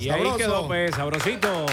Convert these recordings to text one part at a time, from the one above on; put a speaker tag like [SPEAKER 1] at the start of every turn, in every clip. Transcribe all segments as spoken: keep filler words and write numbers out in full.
[SPEAKER 1] Y ahí quedó, pues, sabrosito.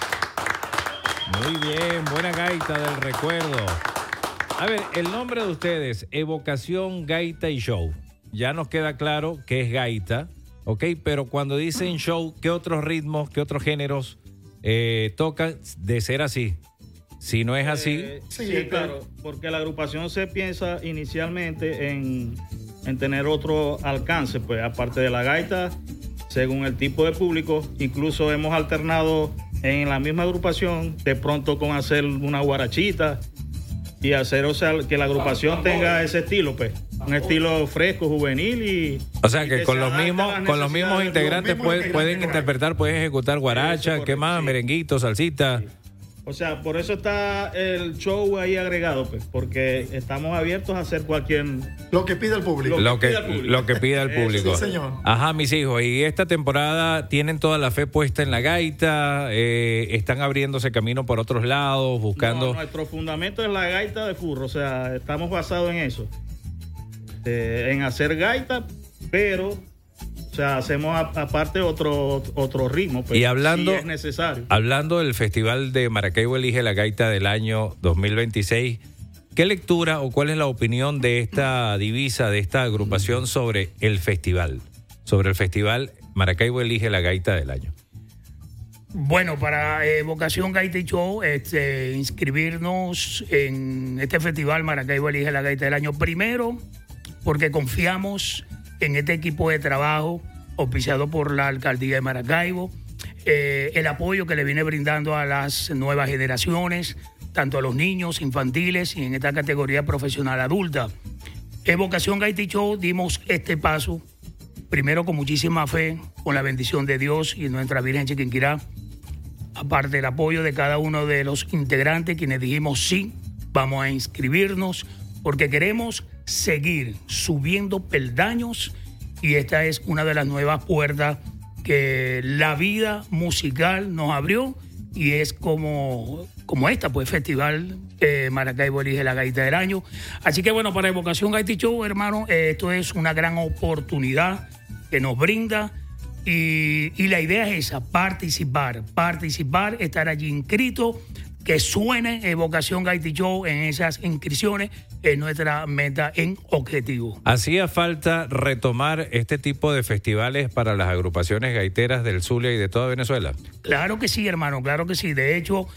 [SPEAKER 1] Muy bien, buena gaita del recuerdo. A ver, el nombre de ustedes, Evocación Gaita y Show. Ya nos queda claro que es gaita, ¿ok? Pero cuando dicen show, ¿qué otros ritmos, qué otros géneros eh, tocan de ser así? Si no es así...
[SPEAKER 2] Eh, sí, sí, claro, porque la agrupación se piensa inicialmente en, en tener otro alcance, pues aparte de la gaita, según el tipo de público, incluso hemos alternado en la misma agrupación, de pronto con hacer una guarachita y hacer, o sea, que la agrupación tenga ese estilo, pues, un estilo fresco, juvenil y...
[SPEAKER 1] O sea, que, que con los mismos con los mismos integrantes los mismos pueden, pueden interpretar, pueden ejecutar guaracha, ¿qué más? Sí. Merenguito, salsita... Sí.
[SPEAKER 2] O sea, por eso está el show ahí agregado, pues, porque estamos abiertos a hacer cualquier...
[SPEAKER 3] Lo que pida el público.
[SPEAKER 1] Lo que, lo que pida el público.
[SPEAKER 3] Sí, señor.
[SPEAKER 1] Ajá, mis hijos, y esta temporada tienen toda la fe puesta en la gaita, eh, están abriéndose camino por otros lados, buscando...
[SPEAKER 2] No, nuestro fundamento es la gaita de furro, o sea, estamos basados en eso, eh, en hacer gaita, pero... O sea, hacemos aparte otro otro ritmo, pues,
[SPEAKER 1] y hablando,
[SPEAKER 2] si es necesario.
[SPEAKER 1] Hablando del Festival de Maracaibo Elige la Gaita del año dos mil veintiséis, ¿qué lectura o cuál es la opinión de esta divisa, de esta agrupación sobre el festival? Sobre el Festival Maracaibo Elige la Gaita del año.
[SPEAKER 4] Bueno, para Evocación Gaita y Show, este, inscribirnos en este festival Maracaibo Elige la Gaita del año, primero porque confiamos en este equipo de trabajo auspiciado por la Alcaldía de Maracaibo, eh, el apoyo que le viene brindando a las nuevas generaciones, tanto a los niños infantiles y en esta categoría profesional adulta. Evocación Gaita y Show dimos este paso, primero con muchísima fe, con la bendición de Dios y nuestra Virgen Chiquinquirá, aparte del apoyo de cada uno de los integrantes, quienes dijimos sí, vamos a inscribirnos, porque queremos seguir subiendo peldaños y esta es una de las nuevas puertas que la vida musical nos abrió y es como, como esta, pues, Festival eh, Maracaibo Elige la Gaita del año. Así que bueno, para Evocación Gaita y Show, hermano, eh, esto es una gran oportunidad que nos brinda y, y la idea es esa, participar, participar, estar allí inscrito, que suene Evocación Gaita y Show en esas inscripciones, es nuestra meta en objetivo.
[SPEAKER 1] ¿Hacía falta retomar este tipo de festivales para las agrupaciones gaiteras del Zulia y de toda Venezuela?
[SPEAKER 4] Claro que sí, hermano, claro que sí. De hecho,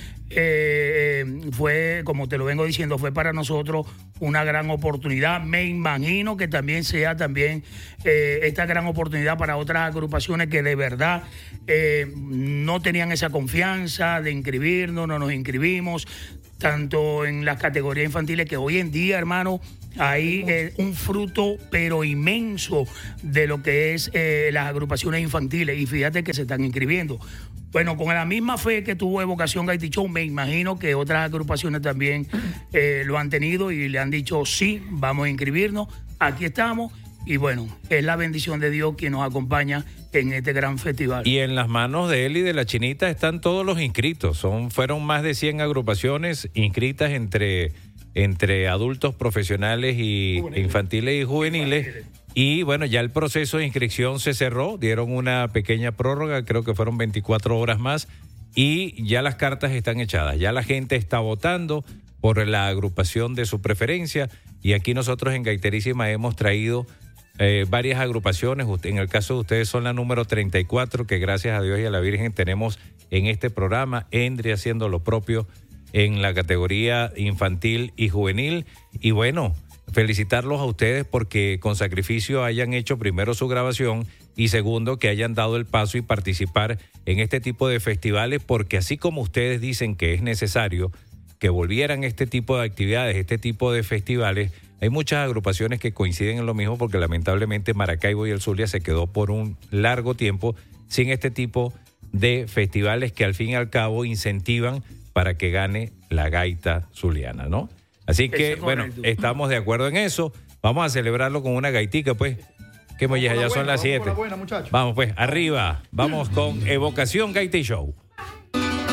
[SPEAKER 4] eh, fue, como te lo vengo diciendo, fue para nosotros una gran oportunidad. Me imagino que también sea también eh, esta gran oportunidad para otras agrupaciones que de verdad eh, no tenían esa confianza de inscribirnos, no nos inscribimos, tanto en las categorías infantiles, que hoy en día, hermano, hay eh, un fruto pero inmenso de lo que es eh, las agrupaciones infantiles, y fíjate que se están inscribiendo. Bueno, con la misma fe que tuvo Evocación Gaita y Show, me imagino que otras agrupaciones también eh, lo han tenido y le han dicho sí, vamos a inscribirnos, aquí estamos. Y bueno, es la bendición de Dios quien nos acompaña en este gran festival.
[SPEAKER 1] Y en las manos de él y de la Chinita están todos los inscritos. Son, fueron más de cien agrupaciones inscritas entre, entre adultos profesionales y juveniles. infantiles y juveniles. juveniles. Y bueno, ya el proceso de inscripción se cerró, dieron una pequeña prórroga, creo que fueron veinticuatro horas más, y ya las cartas están echadas, ya la gente está votando por la agrupación de su preferencia, y aquí nosotros en Gaiterísima hemos traído Eh, varias agrupaciones. En el caso de ustedes son la número treinta y cuatro, que gracias a Dios y a la Virgen tenemos en este programa. Endri haciendo lo propio en la categoría infantil y juvenil. Y bueno, felicitarlos a ustedes porque con sacrificio hayan hecho primero su grabación y segundo que hayan dado el paso y participar en este tipo de festivales, porque así como ustedes dicen que es necesario que volvieran este tipo de actividades, este tipo de festivales, hay muchas agrupaciones que coinciden en lo mismo, porque lamentablemente Maracaibo y el Zulia se quedó por un largo tiempo sin este tipo de festivales que al fin y al cabo incentivan para que gane la gaita zuliana, ¿no? Así que, bueno, estamos de acuerdo en eso. Vamos a celebrarlo con una gaitica, pues. Que molleja, ya son las siete. Vamos, pues, arriba. Vamos con Evocación Gaita y Show.